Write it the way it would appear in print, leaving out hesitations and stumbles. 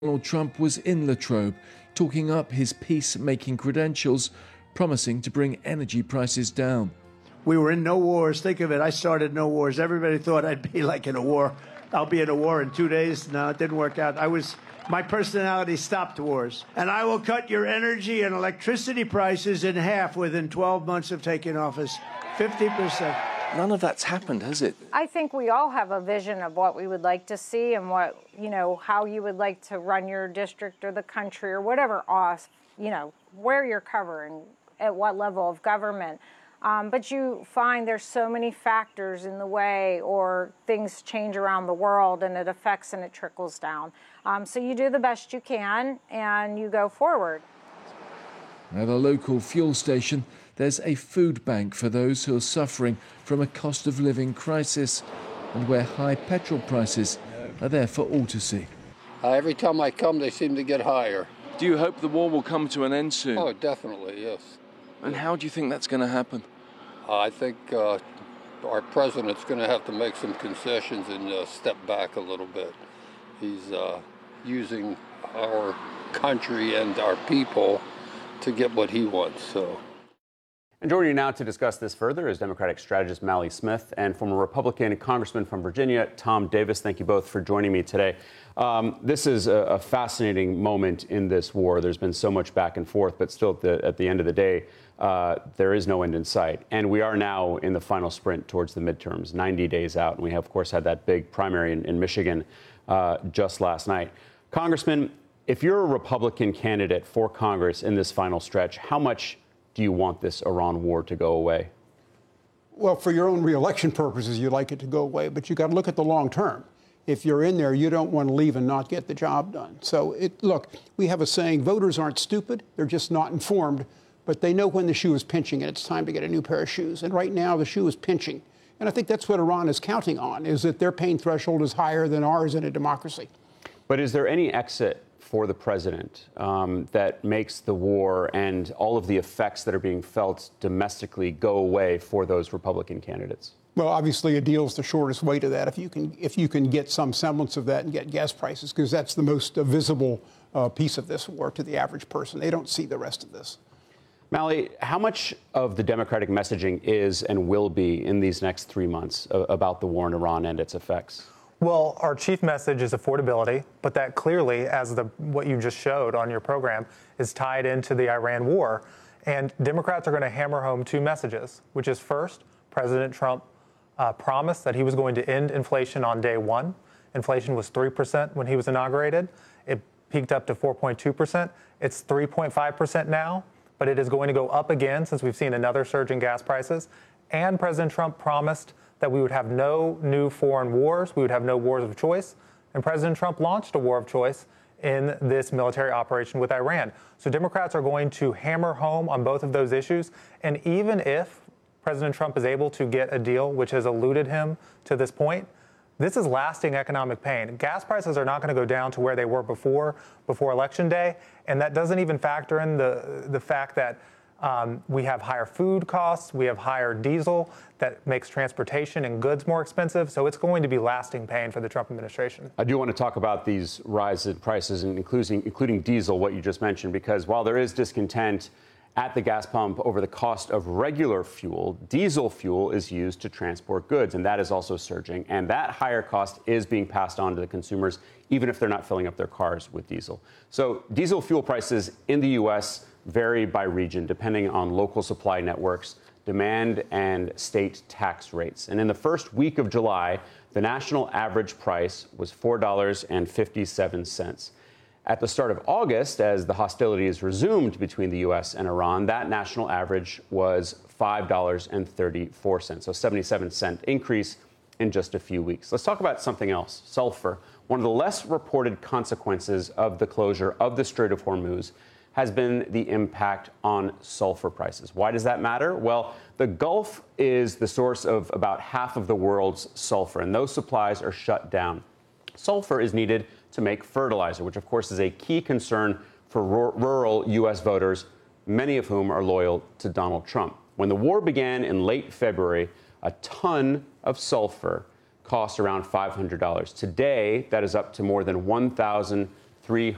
Donald Trump was in Latrobe, talking up his peace-making credentials, promising to bring energy prices down. We were in no wars. Think of it. I started no wars. Everybody thought I'd be like in a war. I'll be in a war in 2 days. No, it didn't work out. My personality stopped wars. And I will cut your energy and electricity prices in half within 12 months of taking office. 50%. None of that's happened, has it? I think we all have a vision of what we would like to see and how you would like to run your district or the country or whatever, where you're covering, at what level of government. But you find there's so many factors in the way, or things change around the world and it affects and it trickles down. So you do the best you can and you go forward. At a local fuel station, there's a food bank for those who are suffering from a cost of living crisis, and where high petrol prices are there for all to see. Every time I come, they seem to get higher. Do you hope the war will come to an end soon? Oh, definitely, yes. And how do you think that's going to happen? I think our president's going to have to make some concessions and step back a little bit. He's using our country and our people to get what he wants. So. And joining you now to discuss this further is Democratic strategist Mally Smith and former Republican Congressman from Virginia, Tom Davis. Thank you both for joining me today. This is a fascinating moment in this war. There's been so much back and forth, but still at the end of the day, there is no end in sight. And we are now in the final sprint towards the midterms, 90 days out. And we have, of course, had that big primary in Michigan just last night. Congressman, if you're a Republican candidate for Congress in this final stretch, how much do you want this Iran war to go away? Well, for your own reelection purposes, you'd like it to go away, but you got to look at the long term. If you're in there, you don't want to leave and not get the job done. So, look, we have a saying, voters aren't stupid, they're just not informed, but they know when the shoe is pinching and it's time to get a new pair of shoes. And right now, the shoe is pinching. And I think that's what Iran is counting on, is that their pain threshold is higher than ours in a democracy. But is there any exit for the president that makes the war and all of the effects that are being felt domestically go away for those Republican candidates? Well, obviously, a deal is the shortest way to that. If you can get some semblance of that and get gas prices, because that's the most visible piece of this war to the average person. They don't see the rest of this. Mally, how much of the Democratic messaging is and will be in these next 3 months about the war in Iran and its effects? Well, our chief message is affordability, but that clearly, as what you just showed on your program, is tied into the Iran war. And Democrats are going to hammer home two messages, which is first, President Trump promised that he was going to end inflation on day one. Inflation was 3% when he was inaugurated. It peaked up to 4.2%. It's 3.5% now, but it is going to go up again since we've seen another surge in gas prices. And President Trump promised that we would have no new foreign wars, we would have no wars of choice. And President Trump launched a war of choice in this military operation with Iran. So Democrats are going to hammer home on both of those issues. And even if President Trump is able to get a deal, which has eluded him to this point, this is lasting economic pain. Gas prices are not going to go down to where they were before Election Day. And that doesn't even factor in the fact that we have higher food costs, we have higher diesel that makes transportation and goods more expensive. So it's going to be lasting pain for the Trump administration. I do want to talk about these rise in prices, and including diesel, what you just mentioned, because while there is discontent at the gas pump over the cost of regular fuel, diesel fuel is used to transport goods, and that is also surging. And that higher cost is being passed on to the consumers, even if they're not filling up their cars with diesel. So diesel fuel prices in the U.S. vary by region, depending on local supply networks, demand, and state tax rates. And in the first week of July, the national average price was $4.57. At the start of August, as the hostilities resumed between the U.S. and Iran, that national average was $5.34, so 77-cent increase in just a few weeks. Let's talk about something else, sulfur. One of the less reported consequences of the closure of the Strait of Hormuz has been the impact on sulfur prices. Why does that matter? Well, the Gulf is the source of about half of the world's sulfur, and those supplies are shut down. Sulfur is needed to make fertilizer, which of course is a key concern for rural U.S. voters, many of whom are loyal to Donald Trump. When the war began in late February, a ton of sulfur cost around $500. Today, that is up to more than $1,300.